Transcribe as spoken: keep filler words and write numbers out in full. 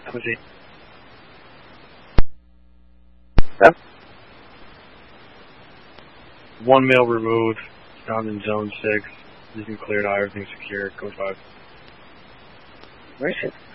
Pussy. Yep. One male removed. Found in zone six. Using cleared eye. Everything secure. Code five. Where is it?